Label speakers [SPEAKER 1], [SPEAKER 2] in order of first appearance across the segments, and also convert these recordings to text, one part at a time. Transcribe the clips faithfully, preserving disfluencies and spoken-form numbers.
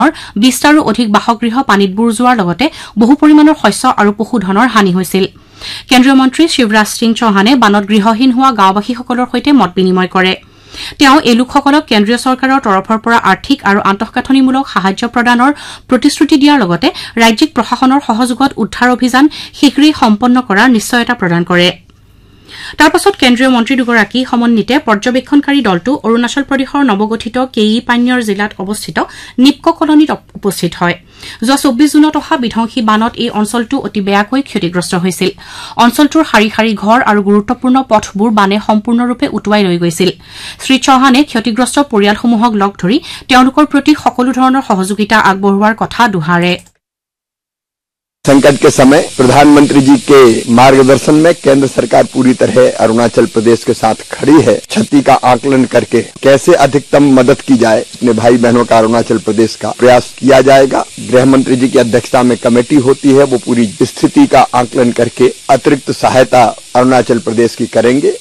[SPEAKER 1] বিশটাৰো অধিক বাসগৃহ পানীত বুৰ যোৱাৰ লগতে বহু পৰিমাণৰ শস্য আৰু পশুধনৰ হানি হৈছিল কেন্দ্ৰীয় মন্ত্ৰী শিৱৰাজ সিং চৌহানে বানত গৃহহীন হোৱা গাঁওবাসীসকলৰ সৈতে মত বিনিময় কৰে তেওঁ এই লোকসকলক কেন্দ্ৰীয় চৰকাৰৰ তৰফৰ পৰা আৰ্থিক আৰু আন্তঃগাঁথনিমূলক সাহায্য প্ৰদানৰ প্ৰতিশ্ৰুতি দিয়াৰ লগতে ৰাজ্যিক প্ৰশাসনৰ সহযোগত উদ্ধাৰ অভিযান শীঘ্ৰেই সম্পন্ন কৰাৰ নিশ্চয়তা প্ৰদান কৰে তাৰ পাছত কেন্দ্ৰীয় মন্ত্ৰী দুগৰাকী সমন্বিতে পৰ্যবেক্ষণকাৰী দলটো অৰুণাচল প্ৰদেশৰ নৱগঠিত কেই পান্যৰ জিলাত অৱস্থিত নিপক কলনীত উপস্থিত হয় যোৱা চৌব্বিশ জুনত অহা বিধ্বংসী বানত এই অঞ্চলটো অতি বেয়াকৈ ক্ষতিগ্ৰস্ত হৈছিল অঞ্চলটোৰ শাৰী শাৰী ঘৰ আৰু গুৰুত্বপূৰ্ণ পথবোৰ বানে সম্পূৰ্ণৰূপে উটুৱাই লৈ গৈছিল শ্ৰী চৌহানে ক্ষতিগ্ৰস্ত পৰিয়ালসমূহক লগ ধৰি তেওঁলোকৰ প্ৰতি সকলো ধৰণৰ সহযোগিতা আগবঢ়োৱাৰ কথা দোহাৰে
[SPEAKER 2] संकट के समय प्रधानमंत्री जी के मार्गदर्शन में केंद्र सरकार पूरी तरह अरुणाचल प्रदेश के साथ खड़ी है क्षति का आकलन करके कैसे अधिकतम मदद की जाए अपने भाई बहनों का अरुणाचल प्रदेश का प्रयास किया जाएगा गृह मंत्री जी की अध्यक्षता में कमेटी होती है वो पूरी स्थिति का आकलन करके अतिरिक्त सहायता अरुणाचल प्रदेश की करेंगे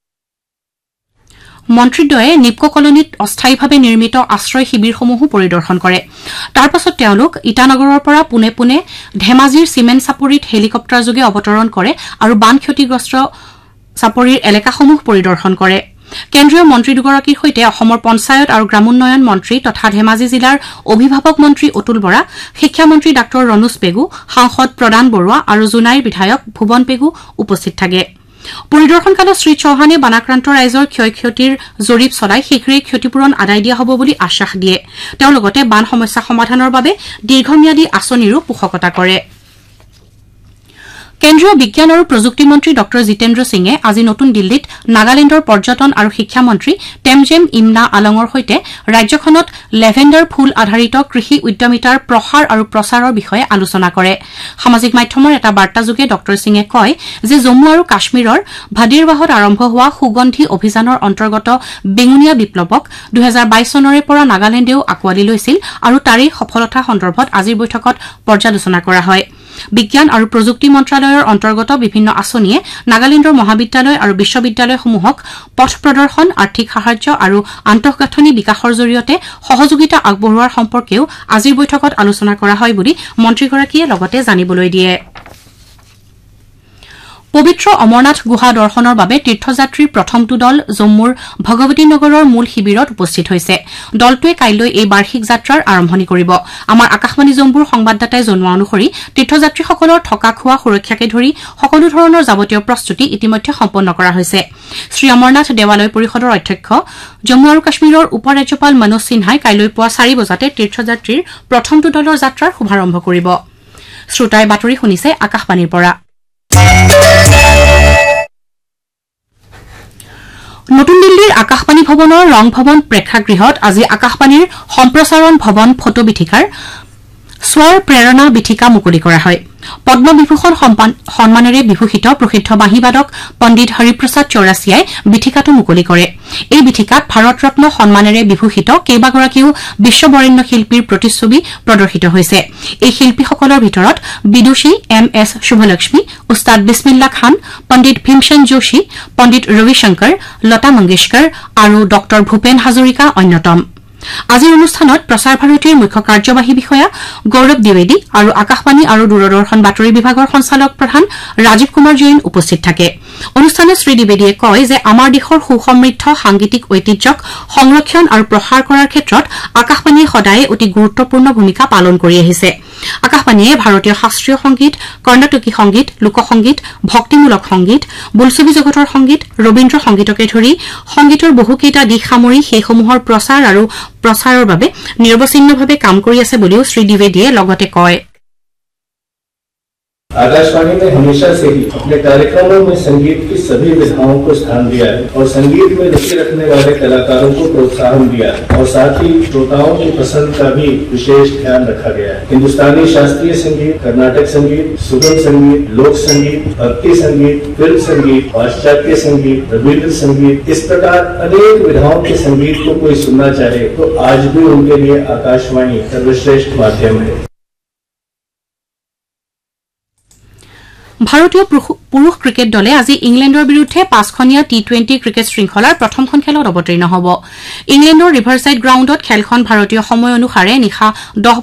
[SPEAKER 1] মন্ত্ৰীদ্বয়ে নিপক কলনীত অস্থায়ীভাৱে নিৰ্মিত আশ্ৰয় শিবিৰসমূহো পৰিদৰ্শন কৰে তাৰ পাছত তেওঁলোক ইটানগৰৰ পৰা পুনে পুনে ধেমাজিৰ চিমেণ্ট চাপৰিত হেলিকপ্টাৰযোগে অৱতৰণ কৰে আৰু বান ক্ষতিগ্ৰস্ত চাপৰিৰ এলেকাসমূহ পৰিদৰ্শন কৰে কেন্দ্ৰীয় মন্ত্ৰী দুগৰাকীৰ সৈতে অসমৰ পঞ্চায়ত আৰু গ্ৰামোন্নয়ন মন্ত্ৰী তথা ধেমাজি জিলাৰ অভিভাৱক মন্ত্ৰী অতুল বৰা শিক্ষামন্ত্ৰী ডাঃ ৰণোজ পেগু সাংসদ প্ৰদান বৰুৱা আৰু জোনাইৰ বিধায়ক ভুৱন পেগু উপস্থিত থাকে পৰিদৰ্শনকালত শ্ৰী চৌহানে বানাক্ৰান্ত ৰাইজৰ ক্ষয় ক্ষতিৰ জৰীপ চলাই শীঘ্ৰেই ক্ষতিপূৰণ আদায় দিয়া হ'ব বুলি আশ্বাস দিয়ে তেওঁ লগতে বান সমস্যা সমাধানৰ বাবে দীৰ্ঘম্যাদী আঁচনিৰো পোষকতা কৰে কেন্দ্ৰীয় বিজ্ঞান আৰু প্ৰযুক্তি মন্ত্ৰী ডঃ জিতেন্দ্ৰ সিঙে আজি নতুন দিল্লীত নাগালেণ্ডৰ পৰ্যটন আৰু শিক্ষা মন্ত্ৰী টেমজেম ইমনা আলঙৰ সৈতে ৰাজ্যখনত লেভেণ্ডাৰ ফুল আধাৰিত কৃষি উদ্যমিতাৰ প্ৰসাৰ আৰু প্ৰচাৰৰ বিষয়ে আলোচনা কৰে সামাজিক মাধ্যমৰ এটা বাৰ্তাযোগে ডঃ সিঙে কয় যে জম্মু আৰু কাশ্মীৰৰ ভাদিৰবাহত আৰম্ভ হোৱা সুগন্ধি অভিযানৰ অন্তৰ্গত বেঙুনীয়া বিপ্লৱক দুই হাজাৰ বাইশ চনৰে পৰা নাগালেণ্ডেও আঁকোৱালি লৈছিল আৰু তাৰেই সফলতা সন্দৰ্ভত আজিৰ বৈঠকত পৰ্যালোচনা কৰা হয় বিজ্ঞান আৰু প্ৰযুক্তি মন্ত্ৰালয়ৰ অন্তৰ্গত বিভিন্ন আঁচনিয়ে নাগালেণ্ডৰ মহাবিদ্যালয় আৰু বিশ্ববিদ্যালয়সমূহক পথ প্ৰদৰ্শন আৰ্থিক সাহায্য আৰু আন্তঃগাঁথনি বিকাশৰ জৰিয়তে সহযোগিতা আগবঢ়োৱাৰ সম্পৰ্কেও আজিৰ বৈঠকত আলোচনা কৰা হয় বুলি মন্ত্ৰীগৰাকীয়ে লগতে জানিবলৈ দিয়ে পবিত্ৰ অমৰনাথ গুহা দৰ্শনৰ বাবে তীৰ্থযাত্ৰীৰ প্ৰথমটো দল জম্মুৰ ভগৱতী নগৰৰ মূল শিবিৰত উপস্থিত হৈছে দলটোৱে কাইলৈ এই বাৰ্ষিক যাত্ৰাৰ আৰম্ভণি কৰিব আমাৰ আকাশবাণী জম্মুৰ সংবাদদাতাই জনোৱা অনুসৰি তীৰ্থযাত্ৰীসকলৰ থকা খোৱা সুৰক্ষাকে ধৰি সকলো ধৰণৰ যাৱতীয় প্ৰস্তুতি ইতিমধ্যে সম্পন্ন কৰা হৈছে শ্ৰী অমৰনাথ দেৱালয় পৰিষদৰ অধ্যক্ষ জম্মু আৰু কাশ্মীৰৰ উপ ৰাজ্যপাল মনোজ সিনহাই কাইলৈ পুৱা চাৰি বজাতে তীৰ্থযাত্ৰীৰ প্ৰথমটো দলৰ যাত্ৰাৰ শুভাৰম্ভ কৰিব শ্ৰোতাই বাতৰি শুনিছে আকাশবাণীৰ পৰা নতুন দিল্লীৰ আকাশবাণী ভৱনৰ ৰং ভৱন প্ৰেক্ষাগৃহত আজি আকাশবাণীৰ সম্প্ৰচাৰণ ভৱন ফটো বিথিকাৰ স্বৰ প্ৰেৰণা বিথিকা মুকলি কৰা হয় পদ্ম বিভূষণ সন্মানেৰে বিভূষিত প্ৰসিদ্ধ বাঁহীবাদক পণ্ডিত হৰিপ্ৰসাদ চৌৰাচিয়াই বিথিকাটো মুকলি কৰে এই বিথিকাত ভাৰত ৰত্ন সন্মানেৰে বিভূষিত কেইবাগৰাকীও বিশ্ববৰেণ্য শিল্পীৰ প্ৰতিচ্ছবি প্ৰদৰ্শিত হৈছে এই শিল্পীসকলৰ ভিতৰত বিদুষী এম এছ শুভলক্ষ্মী উস্তাদ বিছমিল্লা খান পণ্ডিত ভীমসেন যোশী পণ্ডিত ৰবিশংকৰ লতা মংগেশকৰ আৰু ডক্টৰ ভূপেন হাজৰিকা অন্যতম আজিৰ অনুষ্ঠানত প্ৰচাৰ ভাৰতীৰ মুখ্য কাৰ্যবাহী বিষয়া গৌৰৱ দ্বিবেদী আৰু আকাশবাণী আৰু দূৰদৰ্শন বাতৰি বিভাগৰ সঞ্চালক প্ৰধান ৰাজীৱ কুমাৰ জৈন উপস্থিত থাকে অনুষ্ঠানত শ্ৰী দ্বিবেদীয়ে কয় যে আমাৰ দেশৰ সুসমৃদ্ধ সাংগীতিক ঐতিহ্যক সংৰক্ষণ আৰু প্ৰসাৰ কৰাৰ ক্ষেত্ৰত আকাশবাণীয়ে সদায়ে অতি গুৰুত্বপূৰ্ণ ভূমিকা পালন কৰি আহিছে আকাশবাণীয়ে ভাৰতীয় শাস্ত্ৰীয় সংগীত কৰ্ণাটকী সংগীত লোকসংগীত ভক্তিমূলক সংগীত বোলছবি জগতৰ সংগীত ৰবীন্দ্ৰ সংগীতকে ধৰি সংগীতৰ বহুকেইটা দিশ সামৰি সেইসমূহৰ প্ৰচাৰ আৰু প্ৰচাৰৰ বাবে নিৰৱচ্ছিন্নভাৱে কাম কৰি আছে বুলিও শ্ৰী দ্বিবেদীয়ে লগতে কয়
[SPEAKER 3] आकाशवाणी ने हमेशा से ही अपने कार्यक्रमों में संगीत की सभी विधाओं को स्थान दिया है और संगीत में रुचि रखने वाले कलाकारों को प्रोत्साहन दिया है और साथ ही श्रोताओं की पसंद का भी विशेष ध्यान रखा गया है हिंदुस्तानी शास्त्रीय संगीत कर्नाटक संगीत सुगम संगीत लोक संगीत भक्ति संगीत फिल्म संगीत पाश्चात्य संगीत रविंद्र संगीत इस प्रकार अनेक विधाओं के संगीत को कोई सुनना चाहे तो आज भी उनके लिए आकाशवाणी सर्वश्रेष्ठ माध्यम है
[SPEAKER 1] ভাৰতীয় পুৰুষ ক্ৰিকেট দলে আজি ইংলেণ্ডৰ বিৰুদ্ধে পাঁচখনীয়া টি টুৱেণ্টি ক্ৰিকেট শৃংখলাৰ প্ৰথমখন খেলত অৱতীৰ্ণ হ'ব। ইংলেণ্ডৰ ৰিভাৰছাইড গ্ৰাউণ্ডত খেলখন ভাৰতীয় সময় অনুসাৰে নিশা দহ